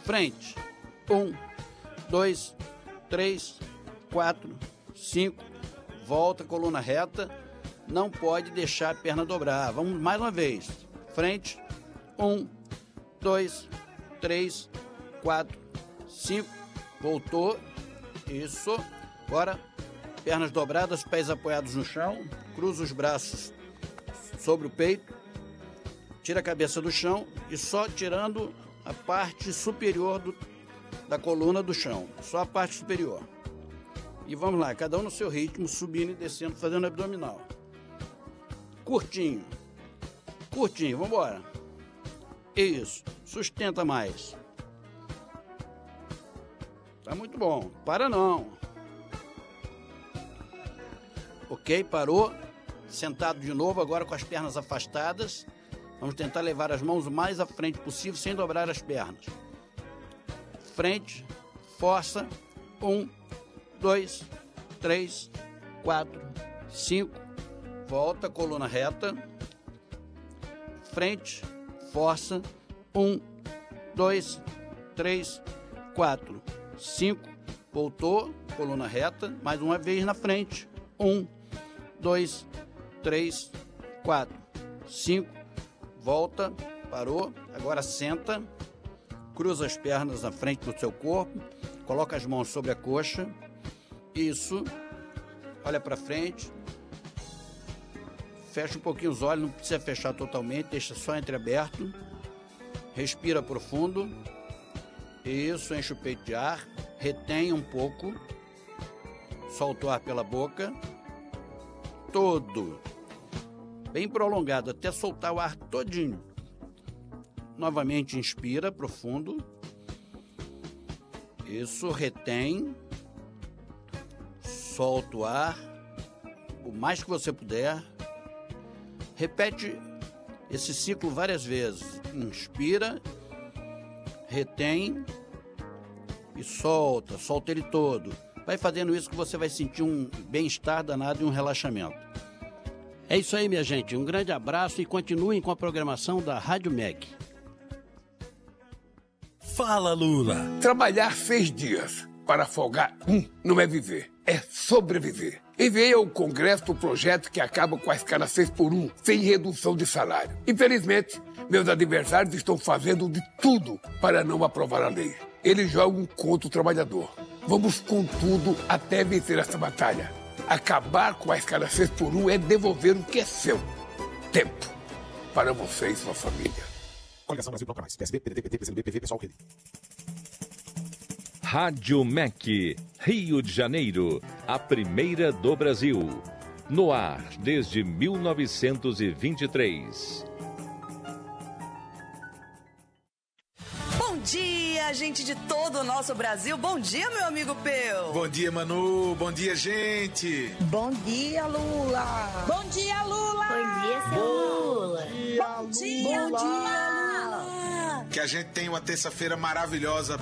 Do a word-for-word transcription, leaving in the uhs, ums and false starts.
Frente. Um, dois, três, quatro, cinco. Volta, coluna reta. Não pode deixar a perna dobrar. Vamos mais uma vez. Frente. Um, dois, três, quatro, cinco. Voltou. Isso. Agora, pernas dobradas, pés apoiados no chão. Cruza os braços sobre o peito. Tira a cabeça do chão e só tirando a parte superior do, da coluna do chão. Só a parte superior. E vamos lá, cada um no seu ritmo, subindo e descendo, fazendo abdominal. Curtinho. Curtinho, vamos embora. Isso. Sustenta mais. Tá muito bom. Para não. Ok, parou. Sentado de novo, agora com as pernas afastadas. Vamos tentar levar as mãos o mais à frente possível, sem dobrar as pernas. Frente, força. Um, dois, três, quatro, cinco. Volta, coluna reta. Frente, força. Um, dois, três, quatro, cinco. Voltou, coluna reta. Mais uma vez na frente. Um, dois, três, quatro, cinco. Volta, parou, agora senta, cruza as pernas na frente do seu corpo, coloca as mãos sobre a coxa, isso, olha para frente, fecha um pouquinho os olhos, não precisa fechar totalmente, deixa só entreaberto, respira profundo, isso, enche o peito de ar, retém um pouco, solta o ar pela boca, todo. Bem prolongado, até soltar o ar todinho. Novamente, inspira profundo. Isso, retém. Solta o ar, o mais que você puder. Repete esse ciclo várias vezes. Inspira, retém e solta. Solta ele todo. Vai fazendo isso que você vai sentir um bem-estar danado e um relaxamento. É isso aí, minha gente. Um grande abraço e continuem com a programação da Rádio M E C. Fala, Lula. Trabalhar seis dias para folgar um não é viver, é sobreviver. Enviei ao Congresso o projeto que acaba com a escala seis por um, sem redução de salário. Infelizmente, meus adversários estão fazendo de tudo para não aprovar a lei. Eles jogam contra o trabalhador. Vamos com tudo até vencer essa batalha. Acabar com a escala seis por um é devolver o que é seu. Tempo. Para você e sua família. Coligação Brasil Proclamais. P S B, P D T, P T, P C do B, P V, Pessoal, Rede. Rádio M E C, Rio de Janeiro. A primeira do Brasil. No ar desde mil novecentos e vinte e três. Bom dia, gente de todo o nosso Brasil. Bom dia, meu amigo Peu. Bom dia, Manu. Bom dia, gente. Bom dia, Lula. Bom dia, Lula. Bom dia, seu Lula. Bom dia, Lula. Que a gente tenha uma terça-feira maravilhosa.